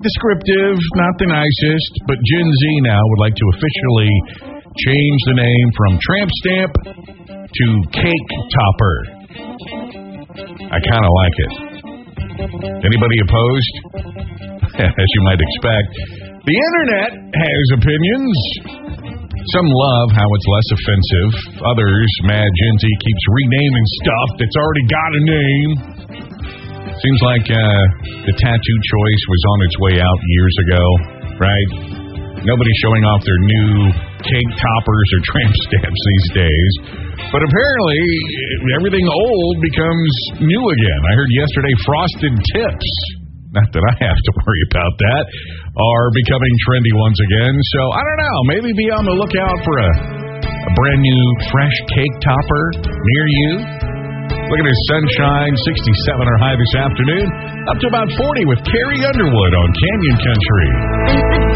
descriptive, not the nicest, but Gen Z now would like to officially change the name from tramp stamp to cake topper. I kind of like it. Anybody opposed? As you might expect, the internet has opinions. Some love how it's less offensive. Others, mad Gen Z keeps renaming stuff that's already got a name. Seems like the tattoo choice was on its way out years ago, right? Nobody's showing off their new cake toppers or tramp stamps these days. But apparently, everything old becomes new again. I heard yesterday frosted tips, not that I have to worry about that, are becoming trendy once again. So, I don't know. Maybe be on the lookout for a brand new fresh cake topper near you. Look at this sunshine, 67 or high this afternoon. Up to about 40 with Carrie Underwood on Canyon Country.